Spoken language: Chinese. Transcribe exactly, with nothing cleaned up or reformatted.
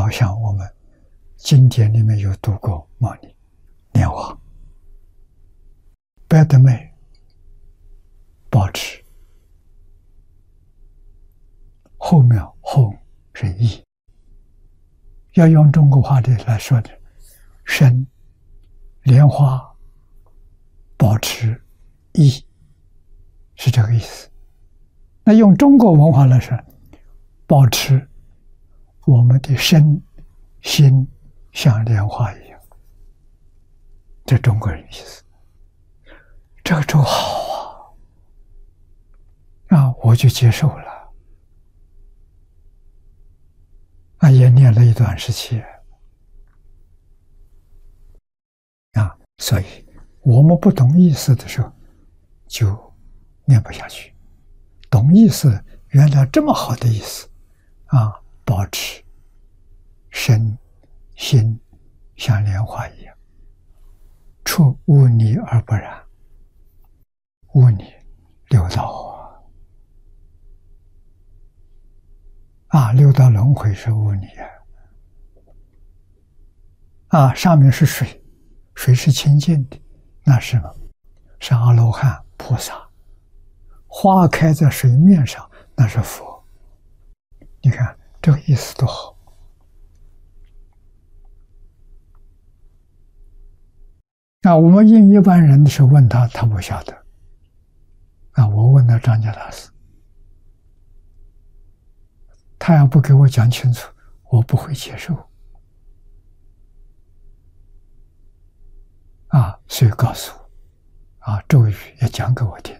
好像我们经典里面有读过摩尼、莲花、白德美、宝池，后面后是意。要用中国话的来说的，生、莲花、宝池、意，是这个意思。那用中国文化来说，保持我们的身心像莲花一样，这中国人意思。这个咒好啊，啊，我就接受了，啊，也念了一段时期，啊，所以我们不懂意思的时候，就念不下去。懂意思，原来这么好的意思，啊，保持身心像莲花一样，出污泥而不染。污泥六道啊，啊，六道轮回是污泥啊，啊，上面是水，水是清净的，那是什么？是阿罗汉菩萨。花开在水面上，那是佛。你看这个意思多好啊！我们应一般人的时候问他，他不晓得。啊，我问了张家大师，他要不给我讲清楚，我不会接受。啊，所以告诉我，啊，咒语也讲给我听。